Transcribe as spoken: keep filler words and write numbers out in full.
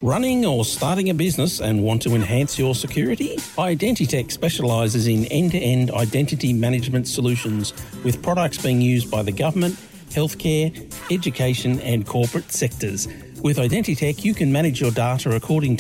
Running or starting a business and want to enhance your security? Identitech specialises in end-to-end identity management solutions with products being used by the government, healthcare, education and corporate sectors. With Identitech, you can manage your data according